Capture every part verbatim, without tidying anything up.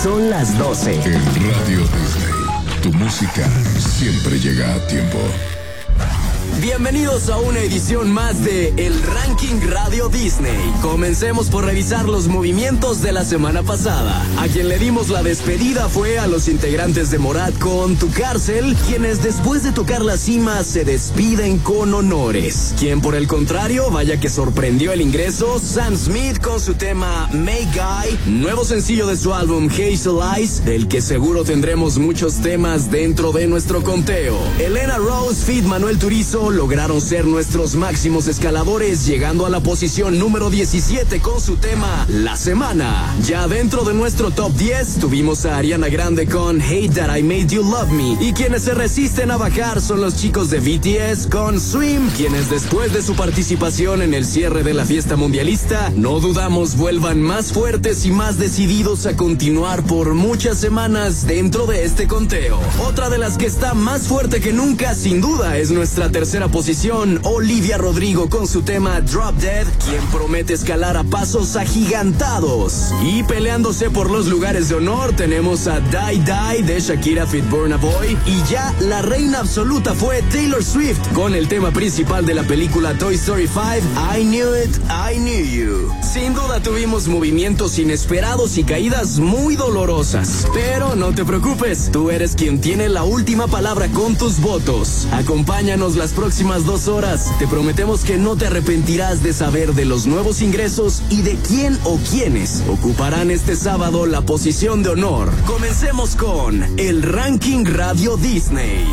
Son las doce. En Radio Disney, tu música siempre llega a tiempo. Bienvenidos a una edición más de El Ranking Radio Disney. Comencemos por revisar los movimientos de la semana pasada. A quien le dimos la despedida fue a los integrantes de Morat con Tu Cárcel, quienes después de tocar la cima se despiden con honores. Quien por el contrario, vaya que sorprendió el ingreso, Sam Smith con su tema Make Guy, nuevo sencillo de su álbum Hazel Eyes, del que seguro tendremos muchos temas dentro de nuestro conteo. Elena Rose, feat. Manuel Turizo, lograron ser nuestros máximos escaladores, llegando a la posición número diecisiete con su tema La Semana. Ya dentro de nuestro top diez tuvimos a Ariana Grande con Hate That I Made You Love Me, y quienes se resisten a bajar son los chicos de B T S con Swim, quienes después de su participación en el cierre de la fiesta mundialista, no dudamos vuelvan más fuertes y más decididos a continuar por muchas semanas dentro de este conteo. Otra de las que está más fuerte que nunca, sin duda, es nuestra tercera posición, Olivia Rodrigo con su tema Drop Dead, quien promete escalar a pasos agigantados. Y peleándose por los lugares de honor tenemos a Die Die de Shakira feat. Burna Boy, y ya la reina absoluta fue Taylor Swift con el tema principal de la película Toy Story cinco, I Knew It, I Knew You. Sin duda tuvimos movimientos inesperados y caídas muy dolorosas, pero no te preocupes, tú eres quien tiene la última palabra con tus votos. Acompáñanos las próximas dos horas. Te prometemos que no te arrepentirás de saber de los nuevos ingresos y de quién o quiénes ocuparán este sábado la posición de honor. Comencemos con el Ranking Radio Disney.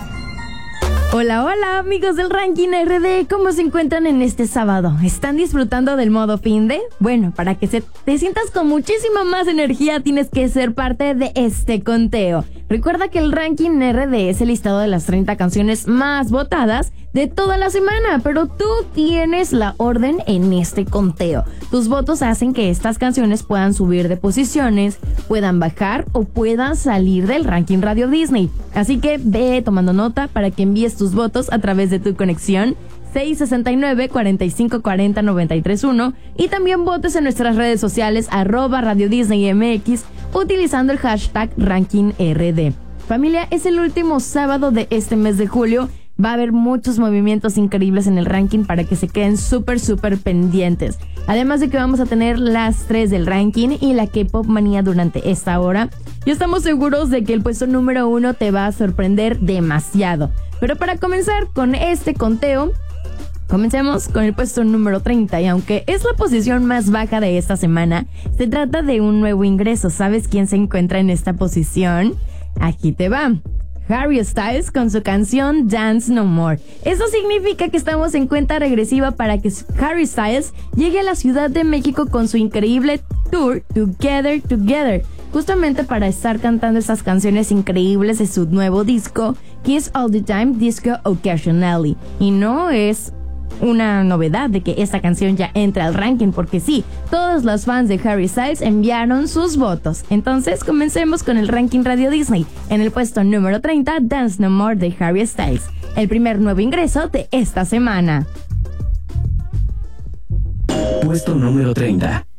Hola, hola amigos del Ranking R D, ¿cómo se encuentran en este sábado? ¿Están disfrutando del modo fin de? Bueno, para que se, te sientas con muchísima más energía tienes que ser parte de este conteo. Recuerda que el Ranking R D es el listado de las treinta canciones más votadas de toda la semana, pero tú tienes la orden en este conteo. Tus votos hacen que estas canciones puedan subir de posiciones, puedan bajar o puedan salir del Ranking Radio Disney. Así que ve tomando nota para que envíes tus votos a través de tu conexión seis sesenta y nueve, cuarenta y cinco cuarenta, noventa y tres uno y también votes en nuestras redes sociales arroba Radio Disney M X utilizando el hashtag Ranking R D. Familia, es el último sábado de este mes de julio. Va a haber muchos movimientos increíbles en el ranking para que se queden súper, súper pendientes. Además de que vamos a tener las tres del ranking y la K-Pop Manía durante esta hora. Y estamos seguros de que el puesto número uno te va a sorprender demasiado. Pero para comenzar con este conteo, comencemos con el puesto número treinta, y aunque es la posición más baja de esta semana, se trata de un nuevo ingreso. ¿Sabes quién se encuentra en esta posición? Aquí te va. Harry Styles con su canción Dance No More. Eso significa que estamos en cuenta regresiva para que Harry Styles llegue a la Ciudad de México con su increíble tour Together Together, justamente para estar cantando estas canciones increíbles de su nuevo disco Kiss All The Time, Disco Occasionally. Y no es una novedad de que esta canción ya entra al ranking, porque sí, todos los fans de Harry Styles enviaron sus votos. Entonces comencemos con el Ranking Radio Disney. En el puesto número treinta, Dance No More de Harry Styles, el primer nuevo ingreso de esta semana. Puesto número treinta.